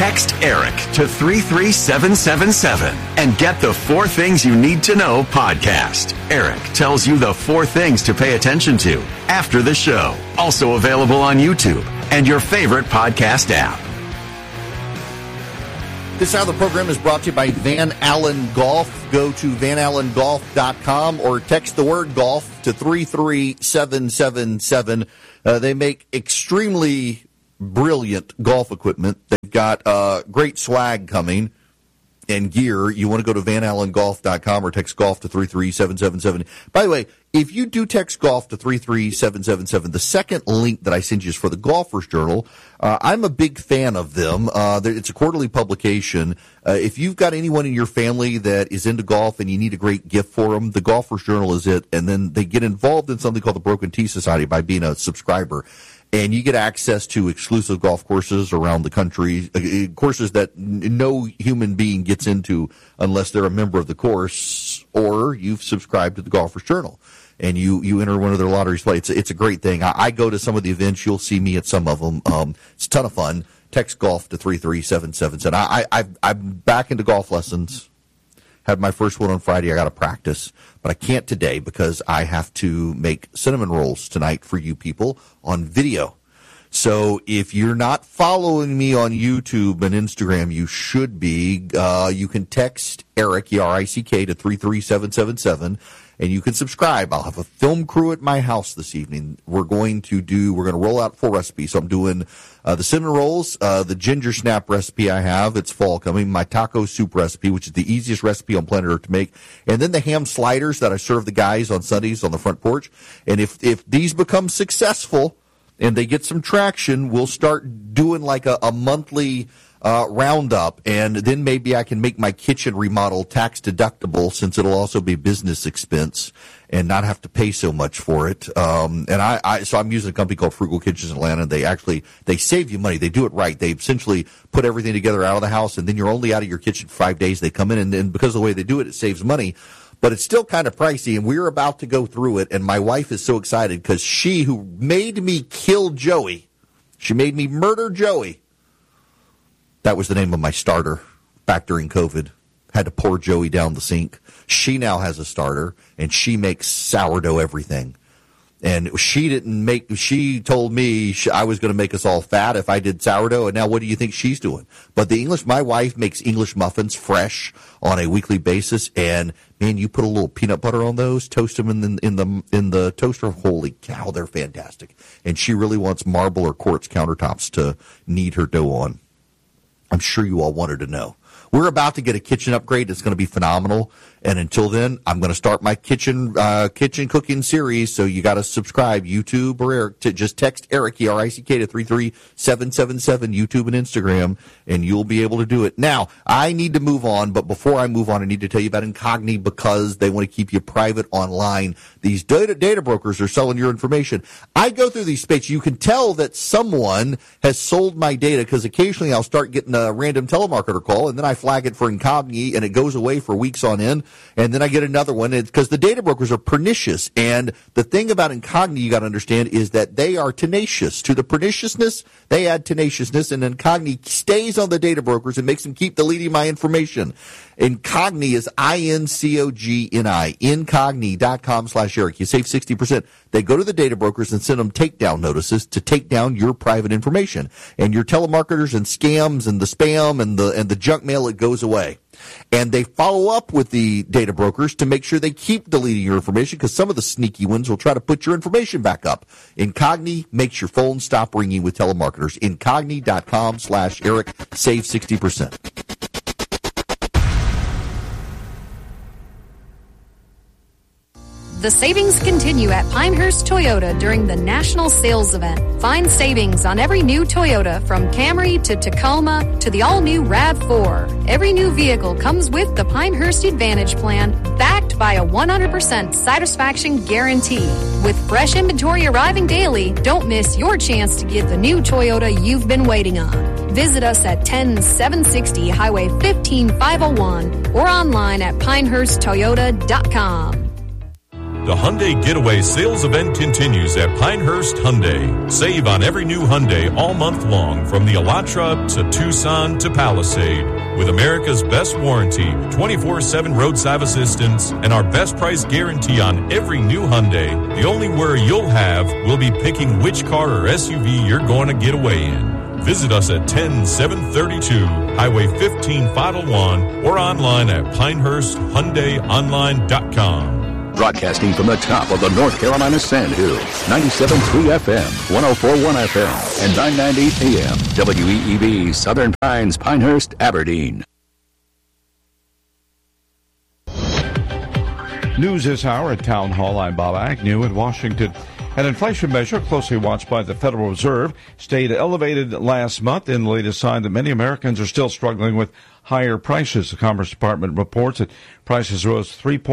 Text ERIC to 33777 and get the 4 Things You Need to Know podcast. ERIC tells you the 4 things to pay attention to after the show. Also available on YouTube and your favorite podcast app. This hour of the program is brought to you by Van Allen Golf. Go to vanallengolf.com or text the word golf to 33777. They make extremely brilliant golf equipment. They've got great swag coming and gear. You want to go to vanallengolf.com or text golf to 33777. By the way, if you do text golf to 33777, the second link that I send you is for the Golfers Journal. I'm a big fan of them. It's a quarterly publication. If you've got anyone in your family that is into golf and you need a great gift for them, the Golfers Journal is it. And then they get involved in something called the Broken Tee Society by being a subscriber. And you get access to exclusive golf courses around the country, courses that no human being gets into unless they're a member of the course or you've subscribed to the Golfers Journal. And you enter one of their lotteries play. It's a great thing. I go to some of the events. You'll see me at some of them. It's a ton of fun. Text golf to 33777. I'm back into golf lessons. Had my first one on Friday. I got to practice, but I can't today because I have to make cinnamon rolls tonight for you people on video. So if you're not following me on YouTube and Instagram, you should be. You can text ERIC, E-R-I-C-K, to 33777, and you can subscribe. I'll have a film crew at my house this evening. We're going to roll out 4 recipes. So I'm doing the cinnamon rolls, the ginger snap recipe I have. It's fall coming. My taco soup recipe, which is the easiest recipe on planet Earth to make. And then the ham sliders that I serve the guys on Sundays on the front porch. And if these become successful and they get some traction, we'll start doing like a monthly roundup, and then maybe I can make my kitchen remodel tax deductible since it'll also be business expense and not have to pay so much for it. So I'm using a company called Frugal Kitchens in Atlanta. They save you money. They do it right. They essentially put everything together out of the house, and then you're only out of your kitchen for 5 days. They come in, and because of the way they do it, it saves money. But it's still kind of pricey, and we're about to go through it, and my wife is so excited because she, who made me kill Joey, she made me murder Joey. That was the name of my starter back during COVID. Had to pour Joey down the sink. She now has a starter, and she makes sourdough everything. And she told me I was going to make us all fat if I did sourdough, and now what do you think she's doing? But my wife makes English muffins fresh on a weekly basis, and man, you put a little peanut butter on those, toast them in the toaster. Holy cow, they're fantastic. And she really wants marble or quartz countertops to knead her dough on. I'm sure you all wanted to know. We're about to get a kitchen upgrade. It's going to be phenomenal. And until then, I'm going to start my kitchen cooking series. So you got to subscribe, YouTube or Eric. Just text ERIC, E-R-I-C-K, to 33777, YouTube and Instagram, and you'll be able to do it. Now, I need to move on, but before I move on, I need to tell you about Incogni because they want to keep you private online. These data brokers are selling your information. I go through these spaces. You can tell that someone has sold my data because occasionally I'll start getting a random telemarketer call, and then I flag it for Incogni, and it goes away for weeks on end. And then I get another one because the data brokers are pernicious. And the thing about Incogni you got to understand is that they are tenacious. To the perniciousness, they add tenaciousness, and Incogni stays on the data brokers and makes them keep deleting my information. Incogni is INCOGNI, incogni.com/Eric. You save 60%. They go to the data brokers and send them takedown notices to take down your private information. And your telemarketers and scams and the spam and the junk mail, it goes away. And they follow up with the data brokers to make sure they keep deleting your information because some of the sneaky ones will try to put your information back up. Incogni makes your phone stop ringing with telemarketers. Incogni.com/Eric. Save 60%. The savings continue at Pinehurst Toyota during the National Sales Event. Find savings on every new Toyota from Camry to Tacoma to the all-new RAV4. Every new vehicle comes with the Pinehurst Advantage Plan, backed by a 100% satisfaction guarantee. With fresh inventory arriving daily, don't miss your chance to get the new Toyota you've been waiting on. Visit us at 10760 Highway 15501 or online at pinehursttoyota.com. The Hyundai Getaway sales event continues at Pinehurst Hyundai. Save on every new Hyundai all month long, from the Elantra to Tucson to Palisade. With America's best warranty, 24/7 roadside assistance, and our best price guarantee on every new Hyundai, the only worry you'll have will be picking which car or SUV you're going to get away in. Visit us at 10732 Highway 15 Fadalwan or online at PinehurstHyundaiOnline.com. Broadcasting from the top of the North Carolina Sand Hills, 97.3 FM, 104.1 FM, and 990 AM, WEEB, Southern Pines, Pinehurst, Aberdeen. News this hour at Town Hall. I'm Bob Agnew in Washington. An inflation measure closely watched by the Federal Reserve stayed elevated last month in the latest sign that many Americans are still struggling with higher prices. The Commerce Department reports that prices rose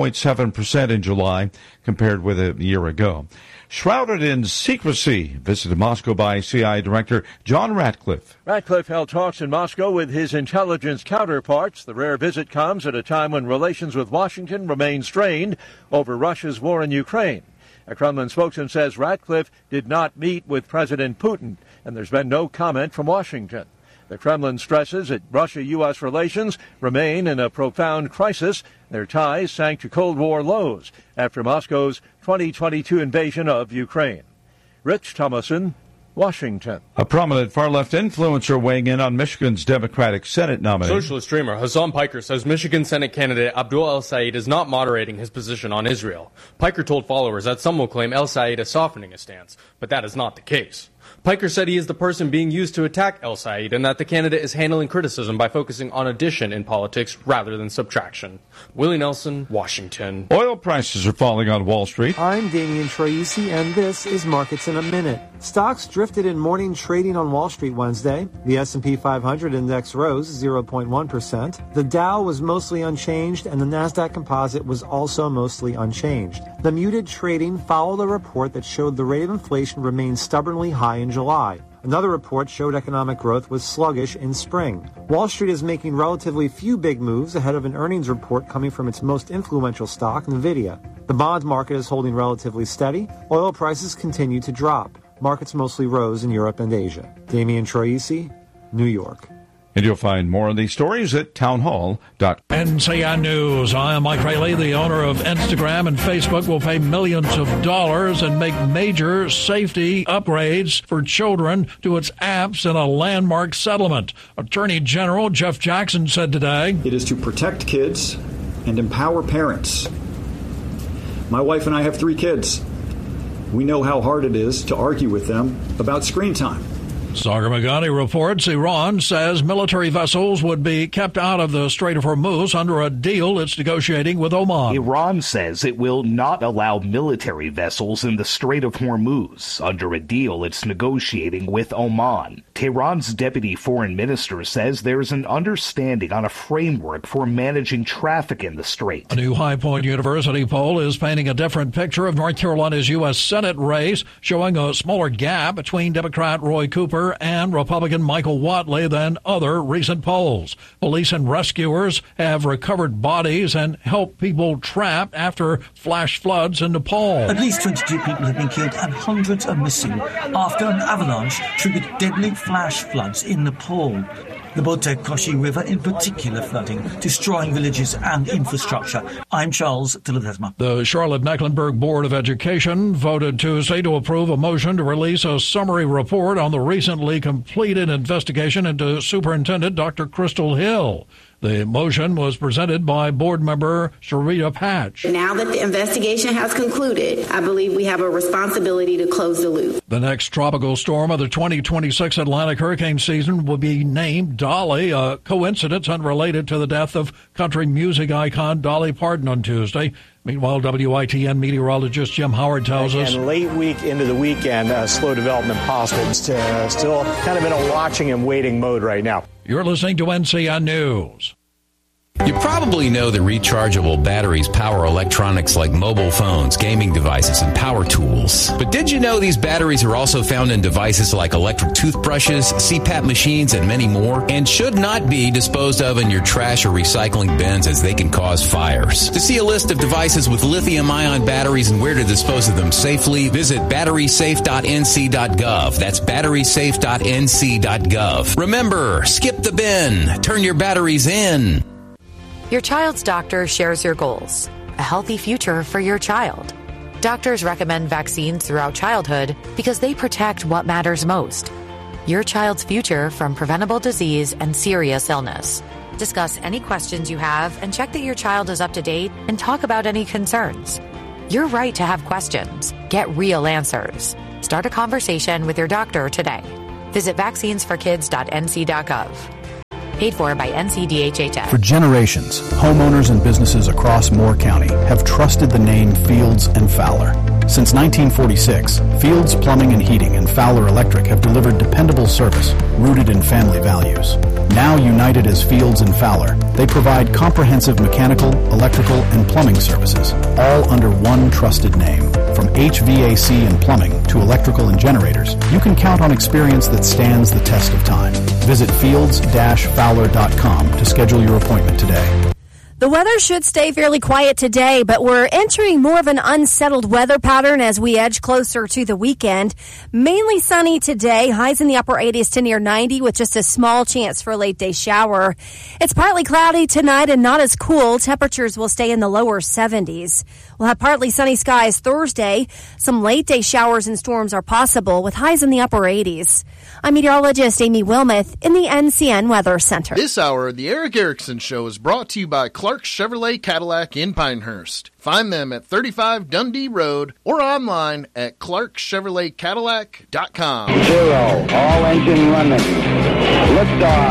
3.7% in July compared with a year ago. Shrouded in secrecy, visited Moscow by CIA Director John Ratcliffe. Ratcliffe held talks in Moscow with his intelligence counterparts. The rare visit comes at a time when relations with Washington remain strained over Russia's war in Ukraine. A Kremlin spokesman says Ratcliffe did not meet with President Putin, and there's been no comment from Washington. The Kremlin stresses that Russia-U.S. relations remain in a profound crisis. Their ties sank to Cold War lows after Moscow's 2022 invasion of Ukraine. Rich Thomason, Washington. A prominent far-left influencer weighing in on Michigan's Democratic Senate nominee. Socialist Dreamer Hassan Piker says Michigan Senate candidate Abdul El-Sayed is not moderating his position on Israel. Piker told followers that some will claim El-Sayed is softening his stance, but that is not the case. Piker said he is the person being used to attack El-Sayed and that the candidate is handling criticism by focusing on addition in politics rather than subtraction. Willie Nelson, Washington. Oil prices are falling on Wall Street. I'm Damian Troisi, and this is Markets in a Minute. Stocks drifted in morning trading on Wall Street Wednesday. The S&P 500 index rose 0.1%. The Dow was mostly unchanged, and the Nasdaq Composite was also mostly unchanged. The muted trading followed a report that showed the rate of inflation remained stubbornly high in July. Another report showed economic growth was sluggish in spring. Wall Street is making relatively few big moves ahead of an earnings report coming from its most influential stock, NVIDIA. The bond market is holding relatively steady. Oil prices continue to drop. Markets mostly rose in Europe and Asia. Damian Troisi, New York. And you'll find more on these stories at townhall.com. NCN News. I am Mike Rayleigh. The owner of Instagram and Facebook will pay millions of dollars and make major safety upgrades for children to its apps in a landmark settlement. Attorney General Jeff Jackson said today, "It is to protect kids and empower parents. My wife and I have 3 kids. We know how hard it is to argue with them about screen time. Sagar Meghani reports Iran says military vessels would be kept out of the Strait of Hormuz under a deal it's negotiating with Oman. Iran says it will not allow military vessels in the Strait of Hormuz under a deal it's negotiating with Oman. Tehran's deputy foreign minister says there's an understanding on a framework for managing traffic in the strait. A new High Point University poll is painting a different picture of North Carolina's U.S. Senate race, showing a smaller gap between Democrat Roy Cooper and Republican Michael Whatley than other recent polls. Police and rescuers have recovered bodies and helped people trapped after flash floods in Nepal. At least 22 people have been killed and hundreds are missing after an avalanche triggered deadly flash floods in Nepal. The Botek Koshi River in particular flooding, destroying villages and infrastructure. I'm Charles de Ledesma. The Charlotte-Mecklenburg Board of Education voted Tuesday to approve a motion to release a summary report on the recently completed investigation into Superintendent Dr. Crystal Hill. The motion was presented by board member Sharita Patch. Now that the investigation has concluded, I believe we have a responsibility to close the loop. The next tropical storm of the 2026 Atlantic hurricane season will be named Dolly, a coincidence unrelated to the death of country music icon Dolly Parton on Tuesday. Meanwhile, WITN meteorologist Jim Howard tells us. And late week into the weekend, slow development possible. It's still kind of in a watching and waiting mode right now. You're listening to NCN News. You probably know that rechargeable batteries power electronics like mobile phones, gaming devices, and power tools. But did you know these batteries are also found in devices like electric toothbrushes, CPAP machines, and many more, and should not be disposed of in your trash or recycling bins as they can cause fires? To see a list of devices with lithium-ion batteries and where to dispose of them safely, visit batterysafe.nc.gov. That's batterysafe.nc.gov. Remember, skip the bin. Turn your batteries in. Your child's doctor shares your goals, a healthy future for your child. Doctors recommend vaccines throughout childhood because they protect what matters most, your child's future from preventable disease and serious illness. Discuss any questions you have and check that your child is up to date and talk about any concerns. You're right to have questions. Get real answers. Start a conversation with your doctor today. Visit vaccinesforkids.nc.gov. Paid for by NCDHHS. For generations, homeowners and businesses across Moore County have trusted the name Fields and Fowler. Since 1946, Fields Plumbing and Heating and Fowler Electric have delivered dependable service rooted in family values. Now united as Fields and Fowler, they provide comprehensive mechanical, electrical, and plumbing services, all under one trusted name. From HVAC and plumbing to electrical and generators, you can count on experience that stands the test of time. Visit fields-fowler.com to schedule your appointment today. The weather should stay fairly quiet today, but we're entering more of an unsettled weather pattern as we edge closer to the weekend. Mainly sunny today, highs in the upper 80s to near 90 with just a small chance for a late day shower. It's partly cloudy tonight and not as cool. Temperatures will stay in the lower 70s. We'll have partly sunny skies Thursday. Some late day showers and storms are possible with highs in the upper 80s. I'm meteorologist Amy Wilmoth in the NCN Weather Center. This hour, the Eric Erickson Show is brought to you by Clark Chevrolet Cadillac in Pinehurst. Find them at 35 Dundee Road or online at clarkchevroletcadillac.com. 0, all engine running. Liftoff.